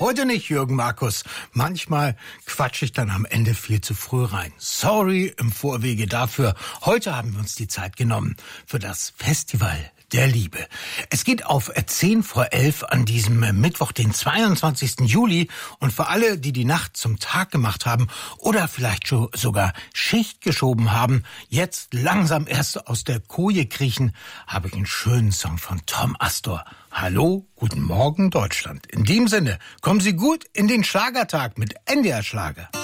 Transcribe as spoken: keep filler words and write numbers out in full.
Heute nicht, Jürgen Markus. Manchmal quatsche ich dann am Ende viel zu früh rein. Sorry im Vorwege dafür. Heute haben wir uns die Zeit genommen für das Festival der Liebe. Es geht auf zehn vor elf an diesem Mittwoch, den zweiundzwanzigsten Juli. Und für alle, die die Nacht zum Tag gemacht haben oder vielleicht schon sogar Schicht geschoben haben, jetzt langsam erst aus der Koje kriechen, habe ich einen schönen Song von Tom Astor. Hallo, guten Morgen Deutschland. In dem Sinne, kommen Sie gut in den Schlagertag mit N D R Schlager.